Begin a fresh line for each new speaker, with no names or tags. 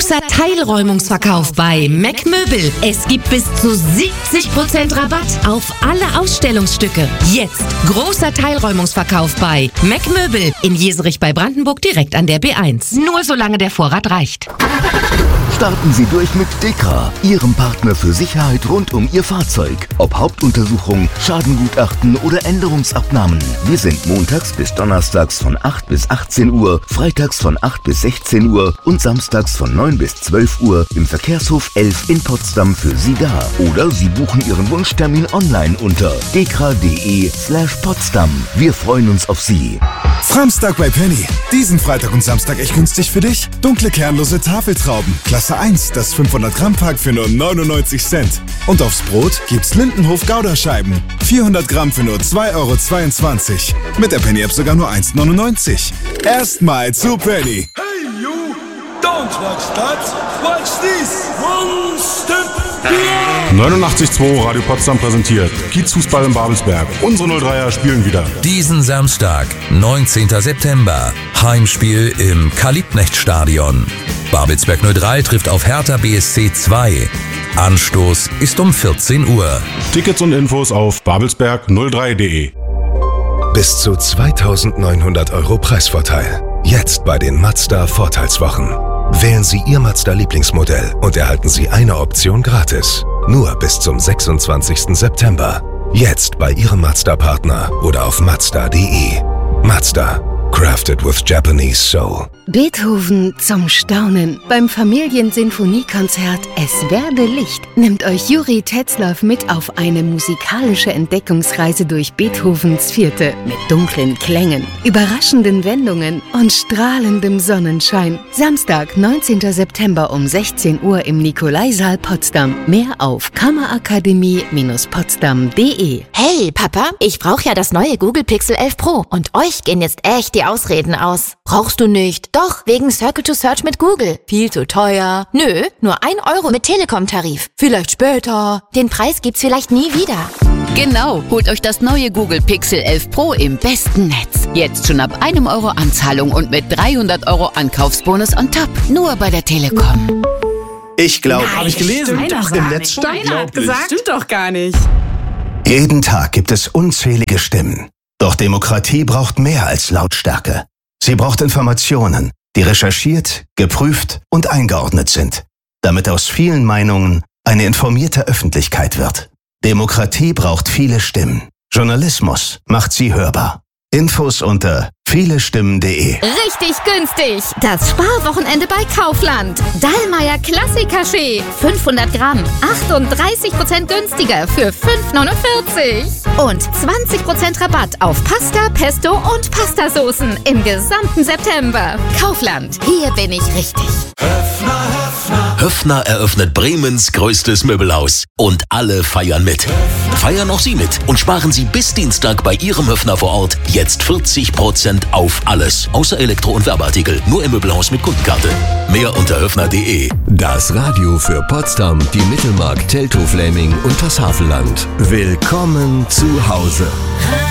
Großer Teilräumungsverkauf bei Mac Möbel. Es gibt bis zu 70% Rabatt auf alle Ausstellungsstücke. Jetzt großer Teilräumungsverkauf bei Mac Möbel in Jeserich bei Brandenburg direkt an der B1. Nur solange der Vorrat reicht.
Starten Sie durch mit DEKRA, Ihrem Partner für Sicherheit rund um Ihr Fahrzeug. Ob Hauptuntersuchung, Schadengutachten oder Änderungsabnahmen. Wir sind montags bis donnerstags von 8 bis 18 Uhr, freitags von 8 bis 16 Uhr und samstags von 9 bis 12 Uhr im Verkehrshof 11 in Potsdam für Sie da. Oder Sie buchen Ihren Wunschtermin online unter dekra.de/Potsdam. Wir freuen uns auf Sie.
Framstag bei Penny. Diesen Freitag und Samstag echt günstig für dich. Dunkle kernlose Tafeltrauben. Klasse 1, das 500 Gramm Pack für nur 99 Cent. Und aufs Brot gibt's Lindenhof Gouda-Scheiben. 400 Gramm für nur 2,22 €. Mit der Penny App sogar nur 1,99 €. Erstmal zu Penny.
Hey you, don't watch that, watch this. One step beyond.
89.2 Radio Potsdam präsentiert Kiezfußball in Babelsberg. Unsere 03er spielen wieder.
Diesen Samstag, 19. September, Heimspiel im Karl-Liebknecht-Stadion. Babelsberg 03 trifft auf Hertha BSC 2. Anstoß ist um 14 Uhr.
Tickets und Infos auf babelsberg03.de.
Bis zu 2.900 € Preisvorteil. Jetzt bei den Mazda Vorteilswochen. Wählen Sie Ihr Mazda-Lieblingsmodell und erhalten Sie eine Option gratis. Nur bis zum 26. September. Jetzt bei Ihrem Mazda-Partner oder auf mazda.de. Mazda. Crafted with Japanese soul.
Beethoven zum Staunen. Beim Familiensinfoniekonzert Es werde Licht nimmt euch Juri Tetzlaff mit auf eine musikalische Entdeckungsreise durch Beethovens Vierte mit dunklen Klängen, überraschenden Wendungen und strahlendem Sonnenschein. Samstag, 19. September um 16 Uhr im Nikolaisaal Potsdam. Mehr auf kammerakademie-potsdam.de.
Hey Papa, ich brauche ja das neue Google Pixel 11 Pro und euch gehen jetzt echt die Ausreden aus. Brauchst du nicht? Doch, wegen Circle to Search mit Google. Viel zu teuer. Nö, nur 1 € mit Telekom-Tarif. Vielleicht später. Den Preis gibt's vielleicht nie wieder.
Genau, holt euch das neue Google Pixel 11 Pro im besten Netz. Jetzt schon ab 1 € Anzahlung und mit 300 € Ankaufsbonus on top. Nur bei der Telekom.
Ich glaube,
habe ich gelesen.
Im Netz stand.
Stimmt doch gar nicht.
Jeden Tag gibt es unzählige Stimmen. Doch Demokratie braucht mehr als Lautstärke. Sie braucht Informationen, die recherchiert, geprüft und eingeordnet sind, damit aus vielen Meinungen eine informierte Öffentlichkeit wird. Demokratie braucht viele Stimmen. Journalismus macht sie hörbar. Infos unter vielestimmen.de.
Richtig günstig! Das Sparwochenende bei Kaufland. Dallmayr Klassiker-Schee. 500 Gramm. 38% günstiger für 5,49 €. Und 20% Rabatt auf Pasta, Pesto und Pastasoßen im gesamten September. Kaufland. Hier bin ich richtig.
Höffner eröffnet Bremens größtes Möbelhaus. Und alle feiern mit. Feiern auch Sie mit und sparen Sie bis Dienstag bei Ihrem Höffner vor Ort jetzt 40% auf alles. Außer Elektro- und Werbeartikel. Nur im Möbelhaus mit Kundenkarte. Mehr unter höffner.de.
Das Radio für Potsdam, die Mittelmark, Teltow-Fläming und das Havelland. Willkommen zu Hause.